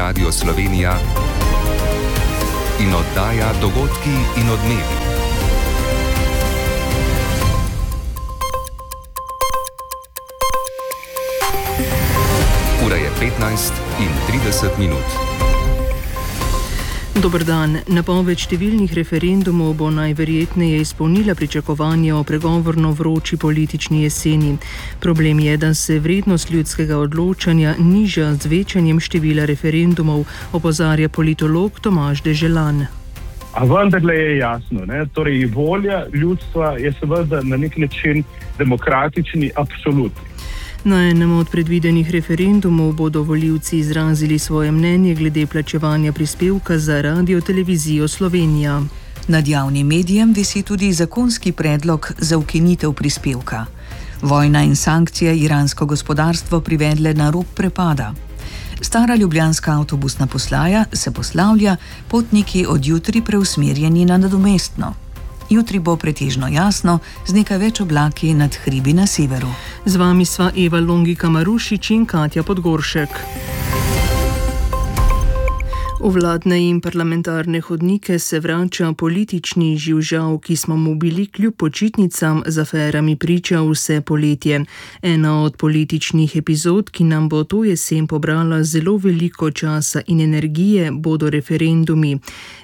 Radio Slovenija in oddaja Dogodki in odmevi. Ura je 15:30. Dober dan. Napoved številnih referendumov bo najverjetneje izpolnila pričakovanja o pregovorno vroči politični jeseni. Problem je, da se vrednost ljudskega odločanja niža z večanjem števila referendumov, opozarja politolog Tomaž Deželan. A vendarle je jasno, torej volja ljudstva je seveda na nek način demokratični absolut. Na enem od predvidenih referendumov bodo volivci izrazili svoje mnenje glede plačevanja prispevka za Radio-televizijo Slovenija. Nad javnim medijem visi tudi zakonski predlog za ukinitev prispevka. Vojna in sankcije iransko gospodarstvo privedle na rob prepada. Stara ljubljanska avtobusna postaja se poslavlja, potniki od jutri preusmerjeni na nadomestno. Jutri bo pretežno jasno, z nekaj več oblaki nad hribi na severu. Z vami sva Eva Longika Marušič in Katja Podgoršek. V vladne in parlamentarne hodnike se vrača politični živžav, ki smo mu bili kljub počitnicam z aferami priča vse poletje. Ena od političnih epizod, ki nam bo to jesen pobrala zelo veliko časa in energije, bodo referendumi.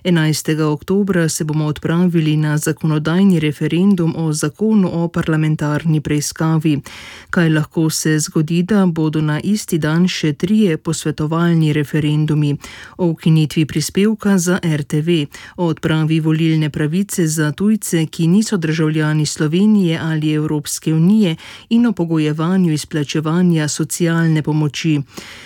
11. oktobra se bomo odpravili na zakonodajni referendum o zakonu o parlamentarni preiskavi. Kaj lahko se zgodi, da bodo na isti dan še 3 posvetovalni referendumi o ukinitvi prispevka za RTV, o odpravi volilne pravice za tujce, ki niso državljani Slovenije ali Evropske unije, in o pogojevanju izplačevanja socialne pomoči.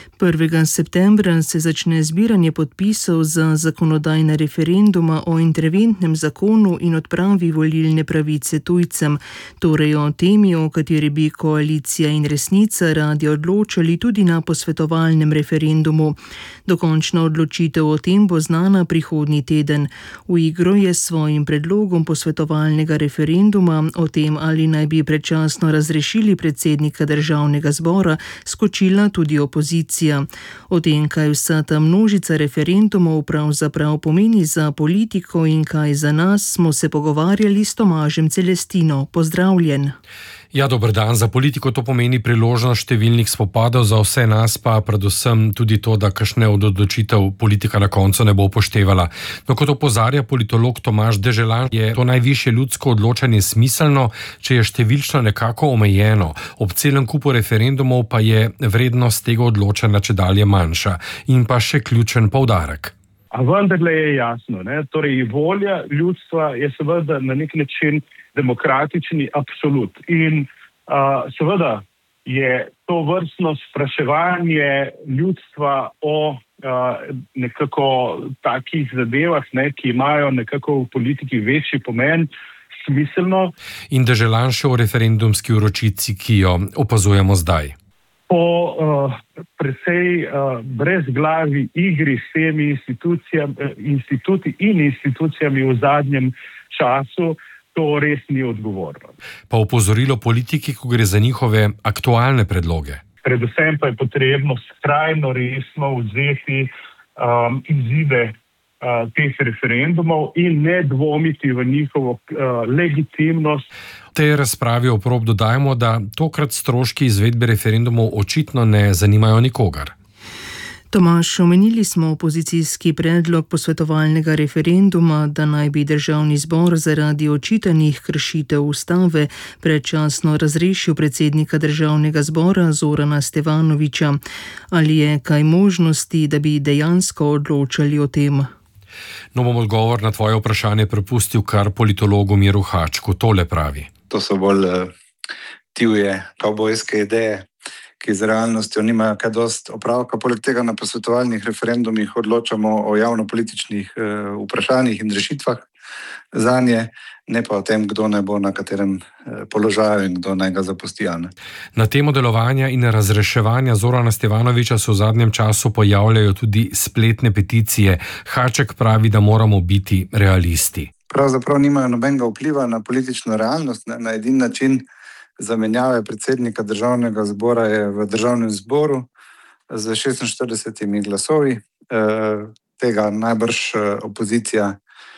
1. septembra se začne zbiranje podpisov za zakonodajna referenduma o interventnem zakonu in odpravi volilne pravice tujcem, torej o temi, o kateri bi Koalicija in Resnica radi odločali tudi na posvetovalnem referendumu. Dokončna odločitev o tem bo znana prihodnji teden. V igro je s svojim predlogom posvetovalnega referenduma o tem, ali naj bi predčasno razrešili predsednika Državnega zbora, skočila tudi opozicija. O tem, kaj vsa ta množica referendumov pravzaprav pomeni za politiko in kaj za nas, smo se pogovarjali s Tomažem Celestino. Pozdravljen. Ja, dober dan. Za politiko to pomeni priložnost številnih spopadov, za vse nas pa predvsem tudi to, da kakšne od odločitev politika na koncu ne bo upoštevala. No, kot opozarja politolog Tomaž Deželan, je to najvišje ljudsko odločanje smiselno, če je številčno nekako omejeno. Ob celem kupu referendumov pa je vrednost tega odločanja čedalje manjša. In pa še ključen poudarek. A vendarle je jasno, torej volja ljudstva je seveda na nek način demokratični absolut. In seveda je to vrstno spraševanje ljudstva o nekako takih zadevah, ki imajo nekako v politiki večji pomen, smiselno. In Deželan še o referendumski vročici, ki jo opazujemo zdaj. Po precej brezglavi igri s temi instituti in institucijami v zadnjem času, to res ni odgovorno. Pa opozorilo politiki, ko gre za njihove aktualne predloge. Predvsem pa je potrebno skrajno resno vzeti izide teh referendumov in ne dvomiti v njihovo legitimnost. V tej razpravi oprob dodajmo, da tokrat stroški izvedbe referendumov očitno ne zanimajo nikogar. Tomaž, omenili smo opozicijski predlog posvetovalnega referenduma, da naj bi Državni zbor zaradi očitanih kršitev ustave predčasno razrešil predsednika Državnega zbora Zorana Stevanovića. Ali je kaj možnosti, da bi dejansko odločali o tem? No, bom odgovor na tvoje vprašanje prepustil kar politologu Miru Hačku. Tole pravi. To so bolj divje kavbojske ideje, ki z realnostjo nimajo kaj dosti opravka. Poleg tega na posvetovalnih referendumih odločamo o javnopolitičnih vprašanjih in rešitvah zanje, ne pa o tem, kdo naj bo na katerem položaju in kdo naj ga zapusti. Na temo delovanja in razreševanja Zorana Stevanovića se v zadnjem času pojavljajo tudi spletne peticije. Haček pravi, da moramo biti realisti. Pravzaprav nimajo nobenega vpliva na politično realnost. Na edin način zamenjave predsednika Državnega zbora je v Državnem zboru z 46 glasovi tega najbrž opozicija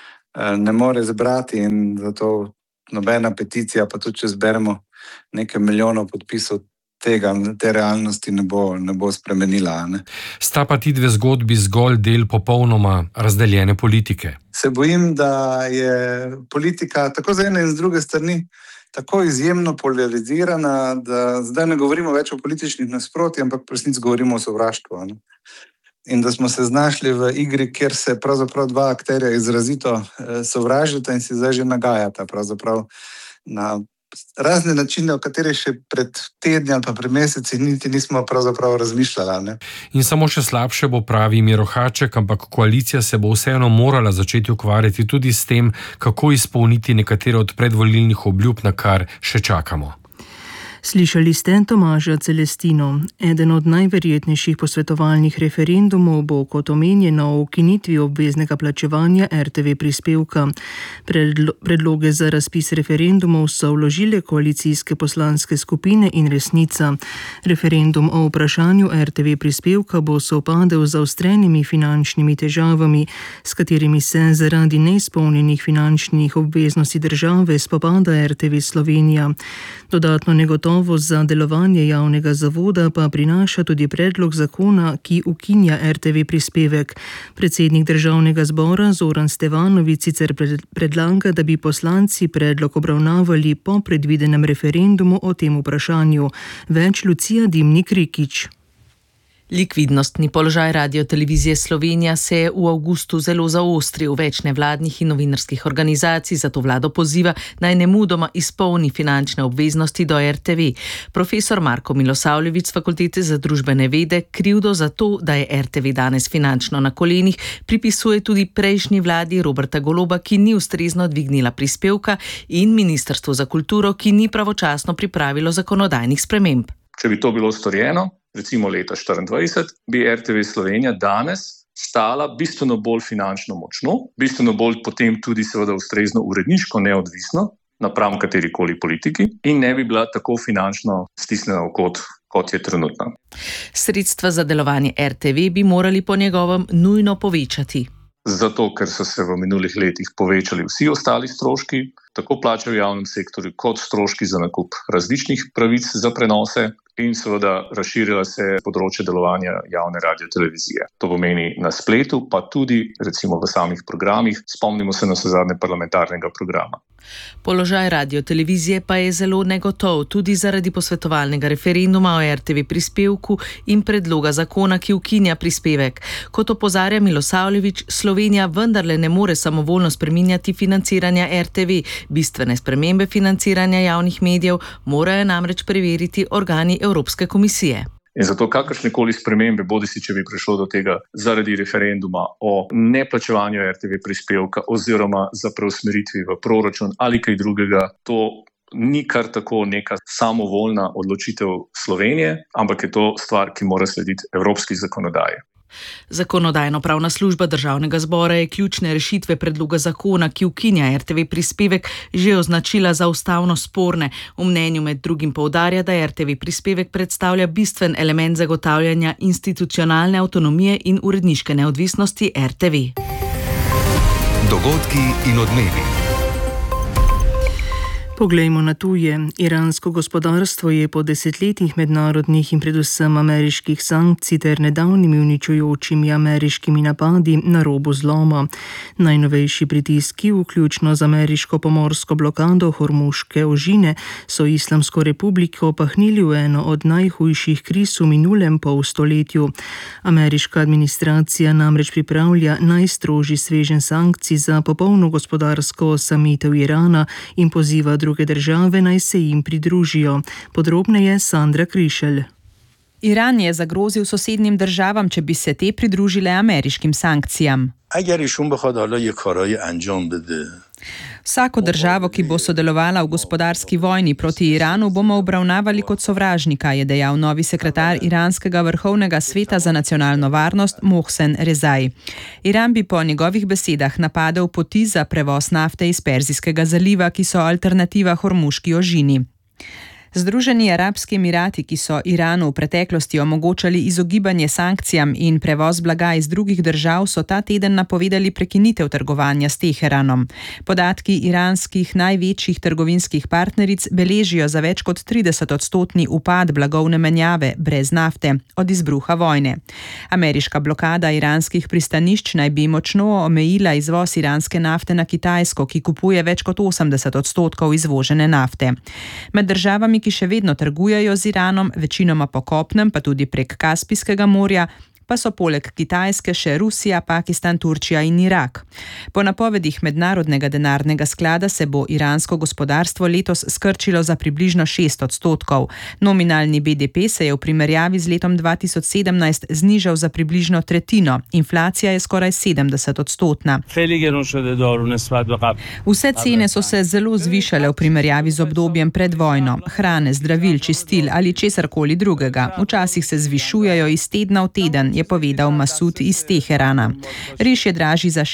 ne more zbrati in zato nobena peticija, pa tudi če zberemo nekaj milijonov podpisov, te realnosti ne bo spremenila. Ne? Sta pa ti dve zgodbi zgolj del popolnoma razdeljene politike. Se bojim, da je politika tako z ene in z druge strani tako izjemno polarizirana, da zdaj ne govorimo več o političnih nasprotjih, ampak v resnici govorimo o sovraštvu. Ne? In da smo se znašli v igri, kjer se pravzaprav dva akterja izrazito sovražita in si zdaj že nagajata pravzaprav na razne načine, o katerih še pred tedni ali pa pred meseci niti nismo pravzaprav razmišljali. Ne? In samo še slabše bo, pravi Miro Haček, ampak koalicija se bo vseeno morala začeti ukvarjati tudi s tem, kako izpolniti nekatere od predvolilnih obljub, na kar še čakamo. Slišali ste Tomaža Celestino. Eden od najverjetnejših posvetovalnih referendumov bo, kot omenjeno, o ukinitvi obveznega plačevanja RTV prispevka. Predloge za razpis referendumov so vložile koalicijske poslanske skupine in Resnica. Referendum o vprašanju RTV prispevka bo sovpadel z zaostrenimi finančnimi težavami, s katerimi se zaradi neizpolnjenih finančnih obveznosti države spopada RTV Slovenija. Dodatno negotovost za delovanje javnega zavoda pa prinaša tudi predlog zakona, ki ukinja RTV prispevek. Predsednik Državnega zbora Zoran Stevanović sicer predlaga, da bi poslanci predlog obravnavali po predvidenem referendumu o tem vprašanju. Več Lucija Dimnik-Rikić. Likvidnostni položaj Radiotelevizije Slovenija se je v avgustu zelo zaostril. Več nevladnih in novinarskih organizacij zato vlado poziva, naj nemudoma izpolni finančne obveznosti do RTV. Profesor Marko Milosavljević z Fakultete za družbene vede krivdo za to, da je RTV danes finančno na kolenih, pripisuje tudi prejšnji vladi Roberta Goloba, ki ni ustrezno dvignila prispevka, in Ministrstvu za kulturo, ki ni pravočasno pripravilo zakonodajnih sprememb. Če bi to bilo storjeno, recimo leta 2024, bi RTV Slovenija danes stala bistveno bolj finančno močno, bistveno bolj potem tudi seveda ustrezno uredniško neodvisno napram katerikoli politiki in ne bi bila tako finančno stisnjena v kot je trenutno. Sredstva za delovanje RTV bi morali po njegovem nujno povečati. Zato, ker so se v minulih letih povečali vsi ostali stroški, tako plače v javnem sektorju, kot stroški za nakup različnih pravic za prenose in seveda razširila se področje delovanja javne radiotelevizije. To pomeni na spletu, pa tudi recimo v samih programih. Spomnimo se na zadnje parlamentarnega programa. Položaj radiotelevizije pa je zelo negotov, tudi zaradi posvetovalnega referenduma o RTV prispevku in predloga zakona, ki ukinja prispevek. Kot opozarja Milosavljević, Slovenija vendarle ne more samovoljno spreminjati financiranja RTV. Bistvene spremembe financiranja javnih medijev morajo namreč preveriti organi Evropske komisije. In zato kakršnekoli spremembe, bodisi če bi prišlo do tega zaradi referenduma o neplačevanju RTV prispevka oziroma za preusmeritvi v proračun ali kaj drugega, to ni kar tako neka samovoljna odločitev Slovenije, ampak je to stvar, ki mora slediti evropski zakonodaji. Zakonodajno-pravna služba Državnega zbora je ključne rešitve predloga zakona, ki ukinja RTV prispevek, že označila za ustavno sporne. V mnenju med drugim poudarja, da RTV prispevek predstavlja bistven element zagotavljanja institucionalne avtonomije in uredniške neodvisnosti RTV. Dogodki in odmevi. Poglejmo na tuje. Iransko gospodarstvo je po desetletjih mednarodnih in predvsem ameriških sankcij ter nedavnimi uničujočimi ameriškimi napadi na robu zloma. Najnovejši pritiski, vključno z ameriško pomorsko blokado Hormuške ožine, so Islamsko republiko pahnili v eno od najhujših kriz v minulem polstoletju. Ameriška administracija namreč pripravlja najstrožji sveženj sankcij za popolno gospodarsko osamitev Irana in poziva druge države naj se jim pridružijo. Podrobneje Sandra Krišelj. Iran je zagrozil sosednjim državam, če bi se te pridružile ameriškim sankcijam. Vsako državo, ki bo sodelovala v gospodarski vojni proti Iranu, bomo obravnavali kot sovražnika, je dejal novi sekretar iranskega vrhovnega sveta za nacionalno varnost Mohsen Rezai. Iran bi po njegovih besedah napadel poti za prevoz nafte iz Perzijskega zaliva, ki so alternativa Hormuški ožini. Združeni arabski emirati, ki so Iranu v preteklosti omogočali izogibanje sankcijam in prevoz blaga iz drugih držav, so ta teden napovedali prekinitev trgovanja s Teheranom. Podatki iranskih največjih trgovinskih partneric beležijo za več kot 30% upad blagovne menjave brez nafte od izbruha vojne. Ameriška blokada iranskih pristanišč naj bi močno omejila izvoz iranske nafte na Kitajsko, ki kupuje več kot 80% izvožene nafte. Med državami, ki še vedno trgujejo z Iranom, večinoma po kopnem, pa tudi prek Kaspijskega morja, pa so poleg Kitajske še Rusija, Pakistan, Turčija in Irak. Po napovedih Mednarodnega denarnega sklada se bo iransko gospodarstvo letos skrčilo za približno 6%. Nominalni BDP se je v primerjavi z letom 2017 znižal za približno tretjino. Inflacija je skoraj 70%. Vse cene so se zelo zvišale v primerjavi z obdobjem pred vojno. Hrane, zdravil, čistil ali česarkoli drugega. Včasih se zvišujejo iz tedna v teden, je povedal Masud iz Teherana. Riž je dražji za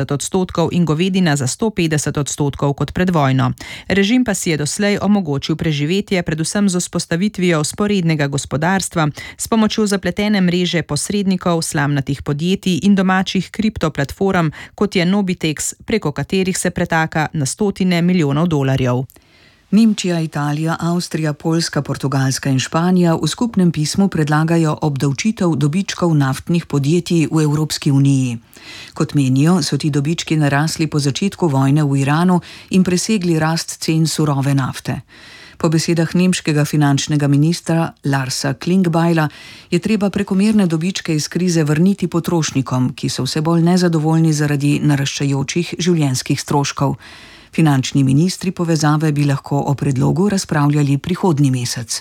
60% in govedina za 150% kot pred vojno. Režim pa si je doslej omogočil preživetje predvsem z vzpostavitvijo vzporednega gospodarstva s pomočjo zapletene mreže posrednikov, slamnatih podjetij in domačih kriptoplatform, kot je Nobitex, preko katerih se pretaka na $100 milijonov. Nemčija, Italija, Avstrija, Poljska, Portugalska in Španija v skupnem pismu predlagajo obdavčitev dobičkov naftnih podjetij v Evropski uniji. Kot menijo, so ti dobički narasli po začetku vojne v Iranu in presegli rast cen surove nafte. Po besedah nemškega finančnega ministra Larsa Klingbeila je treba prekomerne dobičke iz krize vrniti potrošnikom, ki so vse bolj nezadovoljni zaradi naraščajočih življenjskih stroškov. Finančni ministri povezave bi lahko o predlogu razpravljali prihodnji mesec.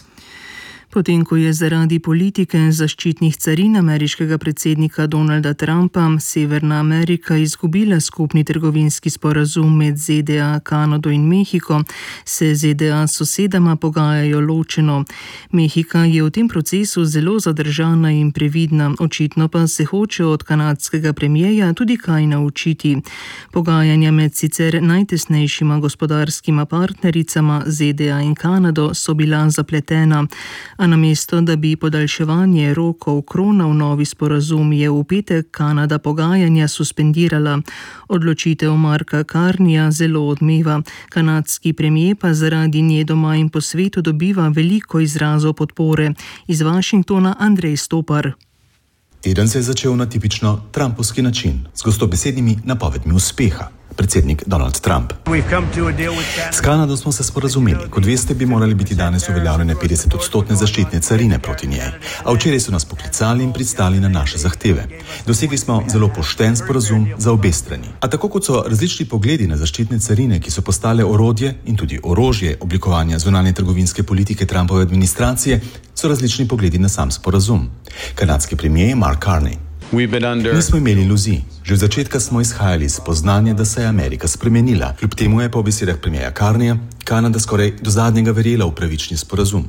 Potem, ko je zaradi politike zaščitnih carin ameriškega predsednika Donalda Trumpa Severna Amerika izgubila skupni trgovinski sporazum med ZDA, Kanado in Mehiko, se ZDA s sosedama pogajajo ločeno. Mehika je v tem procesu zelo zadržana in previdna, očitno pa se hoče od kanadskega premijeja tudi kaj naučiti. Pogajanja med sicer najtesnejšima gospodarskima partnericama ZDA in Kanado so bila zapletena. A namesto, da bi podaljševanje rokov kronal novi sporazum, je v petek Kanada pogajanja suspendirala. Odločitev Marka Carneyja zelo odmeva. Kanadski premijer pa zaradi nje doma in po svetu dobiva veliko izrazov podpore. Iz Washingtona Andrej Stopar. Teden se je začel na tipično trumpovski način, s gostobesednimi napovedmi uspeha. Predsednik Donald Trump. S Kanado smo se sporazumeli. Kot veste, bi morali biti danes uveljavljene 50% zaščitne carine proti njej. A včeraj so nas poklicali in pristali na naše zahteve. Dosegli smo zelo pošten sporazum za obe strani. A tako kot so različni pogledi na zaščitne carine, ki so postale orodje in tudi orožje oblikovanja zunanje trgovinske politike Trumpove administracije, so različni pogledi na sam sporazum. Kanadski premijer Mark Carney. Nismo imeli iluzij. Že od začetka smo izhajali iz spoznanja, da se je Amerika spremenila. Kljub temu je po besedah premijerja Carneyja Kanada skoraj do zadnjega verjela v pravični sporazum.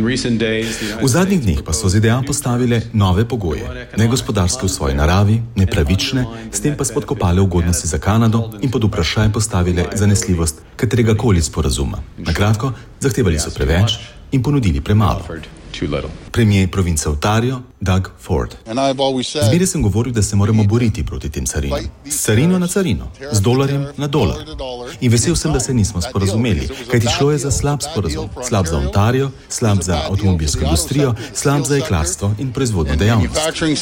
V zadnjih dneh pa so ZDA postavile nove pogoje, ne gospodarske v svoji naravi, ne pravične, s tem pa spodkopale ugodnosti za Kanado in pod vprašaj postavile zanesljivost kateregakoli sporazuma. Na kratko, zahtevali so preveč in ponudili premalo. Premijer province Ontario Doug Ford. Zmeraj sem govoril, da se moramo boriti proti tem carinam. S carino na carino, z dolarjem na dolar. In vesel sem, da se nismo sporazumeli, kajti šlo je za slab sporazum. Slab za Ontario, slab za avtomobilsko industrijo, slab za jeklarstvo in proizvodno dejavnost.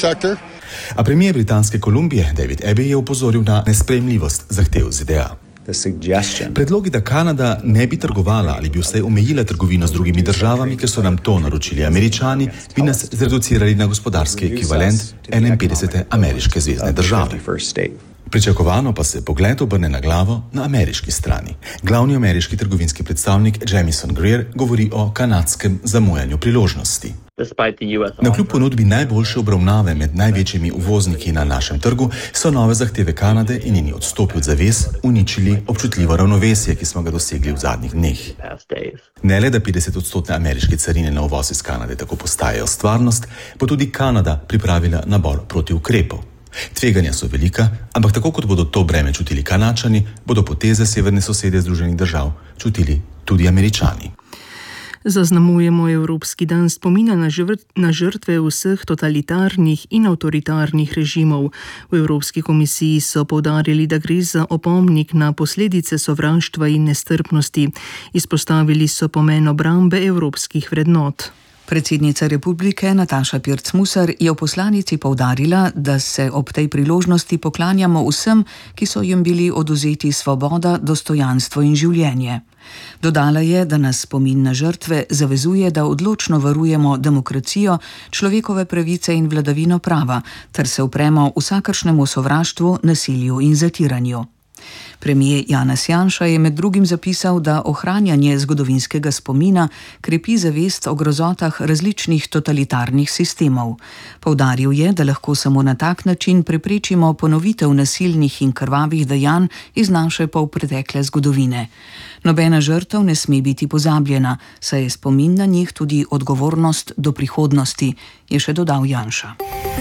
A premijer Britanske Kolumbije David Abbey je opozoril na nesprejemljivost zahtev ZDA. Predlogi, da Kanada ne bi trgovala ali bi vsaj omejila trgovino z drugimi državami, ker so nam to naročili Američani, bi nas zreducirali na gospodarski ekvivalent 51. ameriške zvezne države. Pričakovano pa se pogled obrne na glavo na ameriški strani. Glavni ameriški trgovinski predstavnik Jamieson Greer govori o kanadskem zamujanju priložnosti. Navkljub ponudbi najboljše obravnave med največjimi uvozniki na našem trgu so nove zahteve Kanade in njeni odstopi od zavez uničili občutljivo ravnovesje, ki smo ga dosegli v zadnjih dneh. Ne le, da 50% ameriške carine na uvoz iz Kanade tako postajajo stvarnost, pa tudi Kanada pripravila nabor protiukrepov. Tveganja so velika, ampak tako kot bodo to breme čutili Kanačani, bodo poteze severne sosede Združenih držav čutili tudi Američani. Zaznamujemo Evropski dan spomina na žrtve vseh totalitarnih in avtoritarnih režimov. V Evropski komisiji so poudarili, da gre za opomnik na posledice sovraštva in nestrpnosti. Izpostavili so pomen obrambe evropskih vrednot. Predsednica republike Nataša Pirc Musar je v poslanici poudarila, da se ob tej priložnosti poklanjamo vsem, ki so jim bili odvzeti svoboda, dostojanstvo in življenje. Dodala je, da nas spomin na žrtve zavezuje, da odločno varujemo demokracijo, človekove pravice in vladavino prava, ter se upremo vsakršnemu sovraštvu, nasilju in zatiranju. Premier Janez Janša je med drugim zapisal, da ohranjanje zgodovinskega spomina krepi zavest o grozotah različnih totalitarnih sistemov. Poudaril je, da lahko samo na tak način preprečimo ponovitev nasilnih in krvavih dejanj iz naše polpretekle zgodovine. Nobena žrtev ne sme biti pozabljena, saj je spomin na njih tudi odgovornost do prihodnosti, je še dodal Janša.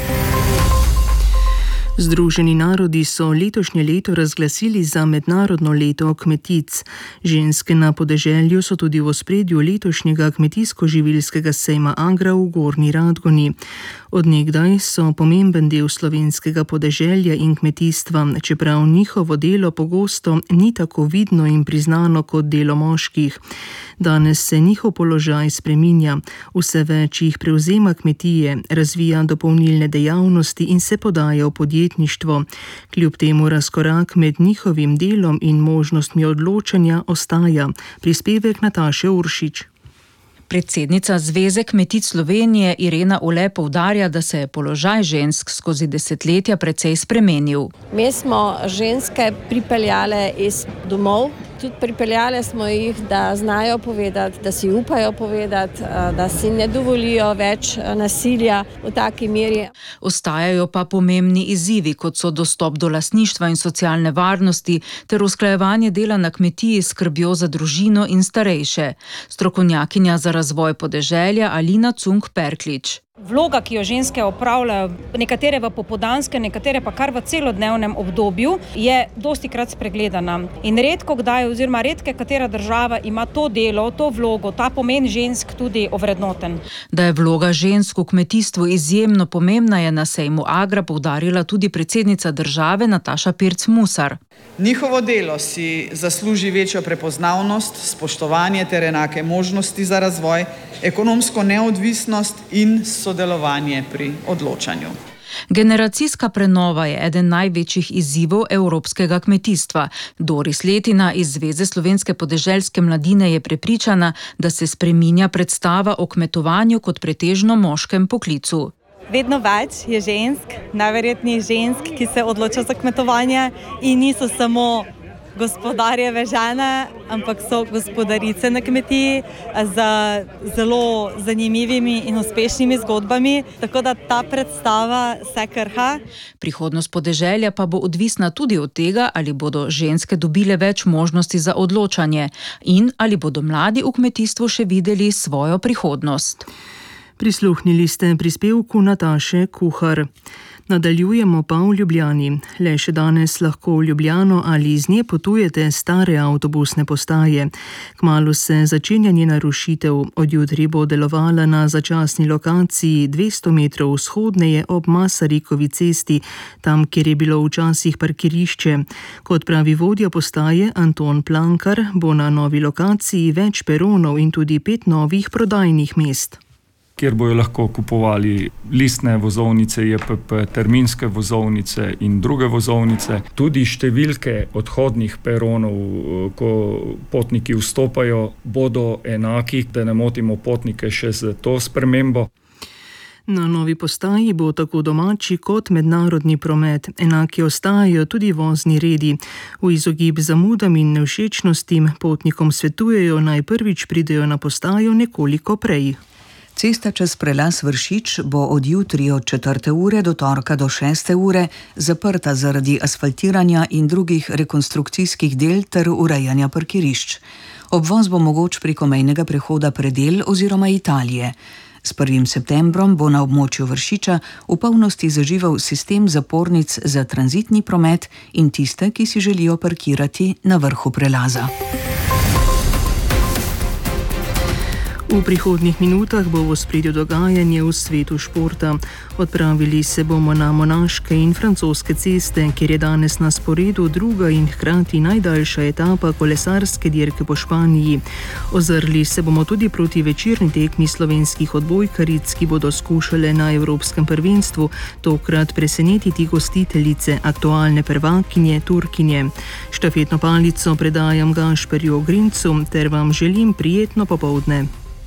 Združeni narodi so letošnje leto razglasili za mednarodno leto kmetic. Ženske na podeželju so tudi v ospredju letošnjega kmetijsko-živilskega sejma Agra v Gornji Radgoni. Od nekdaj so pomemben del slovenskega podeželja in kmetijstva, čeprav njihovo delo pogosto ni tako vidno in priznano kot delo moških. Danes se njihov položaj spreminja, vse več jih prevzema kmetije, razvija dopolnilne dejavnosti in se podaja v podjetništvo. Kljub temu razkorak med njihovim delom in možnostmi odločanja ostaja. Prispevek Nataše Uršič. Predsednica Zveze kmetic Slovenije Irena Ole poudarja, da se je položaj žensk skozi desetletja precej spremenil. Mi smo ženske pripeljale iz domov, tudi pripeljale smo jih, da znajo povedati, da si upajo povedati, da si ne dovolijo več nasilja v taki meri. Ostajajo pa pomembni izzivi, kot so dostop do lastništva in socialne varnosti ter usklajevanje dela na kmetiji s skrbjo za družino in starejše. Strokovnjakinja za razvoj podeželja Alina Cunk-Perklič. Vloga, ki jo ženske opravljajo, nekatere v popoldanskem, nekatere pa kar v celodnevnem obdobju, je dostikrat spregledana. In redko kdaj, oziroma redke katera država ima to delo, to vlogo, ta pomen žensk tudi ovrednoten. Da je vloga žensk v kmetijstvu izjemno pomembna, je na sejmu Agra poudarila tudi predsednica države Nataša Pirc Musar. Njihovo delo si zasluži večjo prepoznavnost, spoštovanje ter enake možnosti za razvoj, ekonomsko neodvisnost in sodelovanje pri odločanju. Generacijska prenova je eden največjih izzivov evropskega kmetijstva. Doris Letina iz Zveze slovenske podeželske mladine je prepričana, da se spreminja predstava o kmetovanju kot pretežno moškem poklicu. Vedno več je žensk, najverjetneje žensk, ki se odločajo za kmetovanje in niso samo gospodarjeve žene, ampak so gospodarice na kmetiji z zelo zanimivimi in uspešnimi zgodbami, tako da ta predstava se krha. Prihodnost podeželja pa bo odvisna tudi od tega, ali bodo ženske dobile več možnosti za odločanje in ali bodo mladi v kmetijstvu še videli svojo prihodnost. Prisluhnili ste prispevku Nataše Kuhar. Nadaljujemo pa v Ljubljani. Le še danes lahko v Ljubljano ali iz nje potujete stare avtobusne postaje. Kmalu se začenja njena rušitev. Od jutri bo delovala na začasni lokaciji 200 metrov vzhodneje ob Masarikovi cesti, tam, kjer je bilo včasih parkirišče. Kot pravi vodja postaje Anton Plankar, bo na novi lokaciji več peronov in tudi 5 novih prodajnih mest, kjer bojo lahko kupovali listne vozovnice, JPP, terminske vozovnice in druge vozovnice. Tudi številke odhodnih peronov, ko potniki vstopajo, bodo enaki, da ne motimo potnike še z to spremembo. Na novi postaji bo tako domači kot mednarodni promet. Enaki ostajajo tudi vozni redi. V izogib zamudam in nevšečnostim potnikom svetujejo, naj prvič pridejo na postajo nekoliko prej. Cesta čez prelaz Vršič bo od jutri od 4. ure do torka do 6. ure zaprta zaradi asfaltiranja in drugih rekonstrukcijskih del ter urejanja parkirišč. Obvoz bo mogoč preko mejnega prehoda Predel oziroma Italije. S 1. septembrom bo na območju Vršiča v polnosti zaživel sistem zapornic za tranzitni promet in tiste, ki si želijo parkirati na vrhu prelaza. V prihodnjih minutah bo v ospredju dogajanje v svetu športa. Odpravili se bomo na Monaške in Francoske ceste, kjer je danes na sporedu druga in hkrati najdaljša etapa kolesarske dirke po Španiji. Ozrli se bomo tudi proti večerni tekmi slovenskih odbojkaric, ki bodo skušale na Evropskem prvenstvu tokrat presenetiti gostiteljice, aktualne prvakinje Turkinje. Štafetno palico predajam Gašperju Ogrincu ter vam želim prijetno popoldne.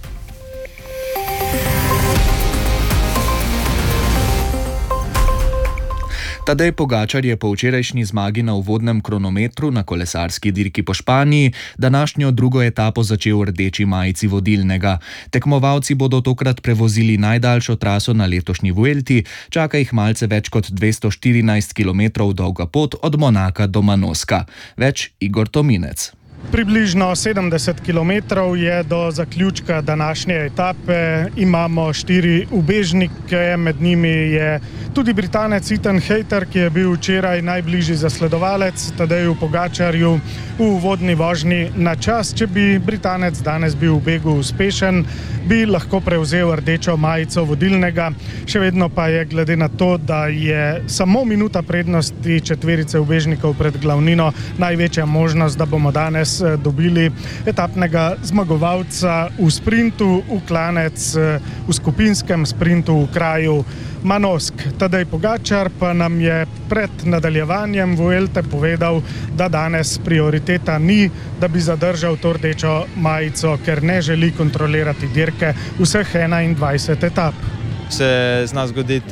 Tadej Pogačar je po včerajšnji zmagi na uvodnem kronometru na kolesarski dirki po Španiji današnjo drugo etapo začel v rdeči majici vodilnega. Tekmovalci bodo tokrat prevozili najdaljšo traso na letošnji Vuelti, čaka jih malce več kot 214 km dolga pot od Monaka do Manoska. Več Igor Tominec. Približno 70 km je do zaključka današnje etape. Imamo 4 ubežnike, med njimi je tudi Britanec Ethan Hayter, ki je bil včeraj najbližji zasledovalec Tadeju Pogačarju v uvodni vožnji na čas. Če bi Britanec danes bil v begu uspešen, bi lahko prevzel rdečo majico vodilnega. Še vedno pa je, glede na to, da je samo minuta prednosti četverice ubežnikov pred glavnino, največja možnost, da bomo danes dobili etapnega zmagovalca v sprintu, v klanec v skupinskem sprintu v kraju Manosk. Tadej Pogačar pa nam je pred nadaljevanjem Vuelte povedal, da danes prioriteta ni, da bi zadržal to rdečo majico, ker ne želi kontrolirati dirke vseh 21 etap. Se zna zgoditi,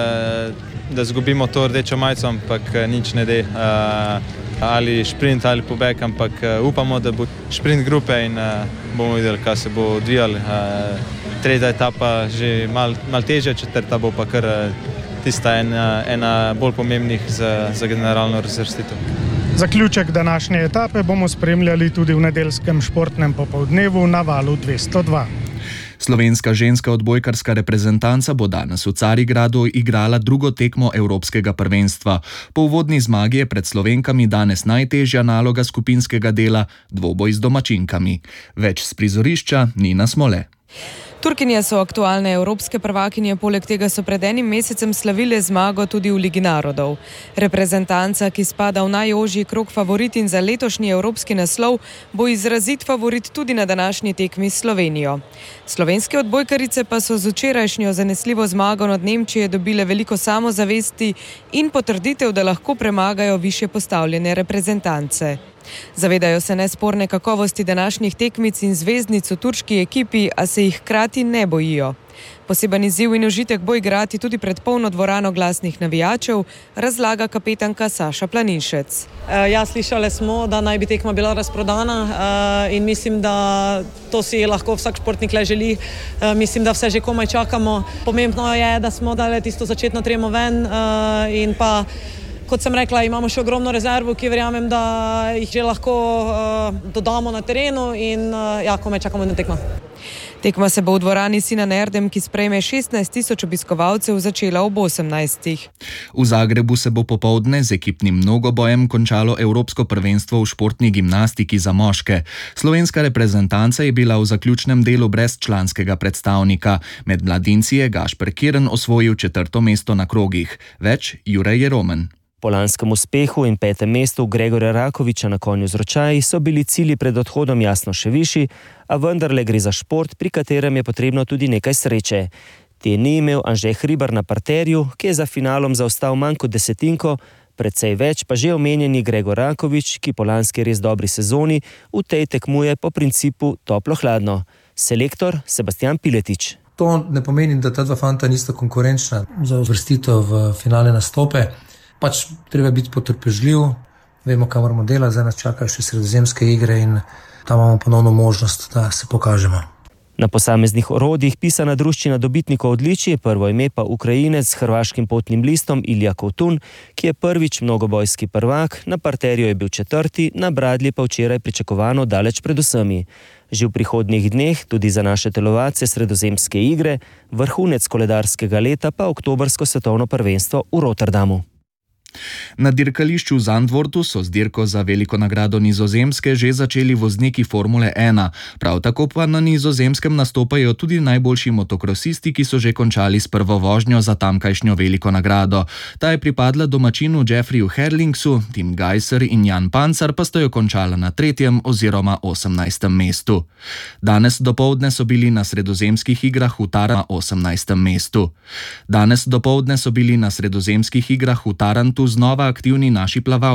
da zgubimo to rdečo majico, ampak nič ne de. Ali šprint ali pobeg, ampak upamo, da bo šprint grupe in bomo videli, kaj se bo odvijalo. Tretja etapa že malo težja, četrta bo pa kar tista ena bolj pomembnih za generalno razvrstitev. Zaključek današnje etape bomo spremljali tudi v nedeljskem športnem popoldnevu na Valu 202. Slovenska ženska odbojkarska reprezentanca bo danes v Carigradu igrala drugo tekmo Evropskega prvenstva. Po uvodni zmagi je pred Slovenkami danes najtežja naloga skupinskega dela, dvoboj z domačinkami. Več s prizorišča Nina Smole. Turkinje so aktualne evropske prvakinje, poleg tega so pred enim mesecem slavile zmago tudi v Ligi narodov. Reprezentanca, ki spada v najožji krog favoritin za letošnji evropski naslov, bo izrazit favorit tudi na današnji tekmi s Slovenijo. Slovenske odbojkarice pa so z včerajšnjo zanesljivo zmago nad Nemčijo dobile veliko samozavesti in potrditev, da lahko premagajo višje postavljene reprezentance. Zavedajo se nesporne kakovosti današnjih tekmic in zvezdnic v turški ekipi, a se jih hkrati ne bojijo. Poseben izziv in užitek bo igrati tudi pred polno dvorano glasnih navijačev, razlaga kapetanka Saša Planinšec. Ja, slišali smo, da naj bi tekma bila razprodana in mislim, da to si lahko vsak športnik le želi. Mislim, da vse že komaj čakamo. Pomembno je, da smo dali tisto začetno tremo ven in pa kot sem rekla, imamo še ogromno rezervo, ki verjamem, da jih že lahko dodamo na terenu in komaj čakamo na tekmo. Tekma se bo v dvorani Sinan Erdem, ki sprejme 16.000 obiskovalcev, začela ob 18. V Zagrebu se bo popoldne z ekipnim mnogobojem končalo Evropsko prvenstvo v športni gimnastiki za moške. Slovenska reprezentanca je bila v zaključnem delu brez članskega predstavnika. Med mladinci je Gašper Kirn osvojil 4. mesto na krogih. Več Juraj Jeromen. Po lanskem uspehu in 5. mestu Gregorja Rakoviča na konju z ročaji so bili cilji pred odhodom jasno še višji, a vendarle gre za šport, pri katerem je potrebno tudi nekaj sreče. Te ni imel Anže Hribar na parterju, ki je za finalom zaostal manj kot desetinko, precej več pa že omenjeni Gregor Rakovič, ki po lanski res dobri sezoni v tej tekmuje po principu toplo-hladno. Selektor Sebastian Piletič. To ne pomeni, da ta dva fanta nista konkurenčna za uvrstitev v finale nastope. Pač treba biti potrpežljiv, vemo, kaj moramo delati, zdaj nas čakajo še sredozemske igre in tam imamo ponovno možnost, da se pokažemo. Na posameznih orodjih pisana druščina dobitnikov odličij, prvo ime pa Ukrajinec s hrvaškim potnim listom Ilja Kovtun, ki je prvič mnogobojski prvak, na parterju je bil 4., na bradlji pa včeraj pričakovano daleč pred vsemi. Že v prihodnjih dneh tudi za naše telovadce sredozemske igre, vrhunec koledarskega leta pa oktobrsko svetovno prvenstvo v Rotterdamu. Na dirkališču v Zandvoortu so z dirko za veliko nagrado Nizozemske že začeli vozniki Formule 1. Prav tako pa na Nizozemskem nastopajo tudi najboljši motokrosisti, ki so že končali s prvo vožnjo za tamkajšnjo veliko nagrado. Ta je pripadla domačinu Jeffreyju Herlingsu, Tim Gajser in Jan Pancar pa sta jo končala na 3. oziroma 18. mestu. Danes dopoldne so bili na sredozemskih igrah v Tarantu na 18. mestu. Danes dopoldne so bili na sredozemskih igrah v Tarantu znova aktivni naši plavalci.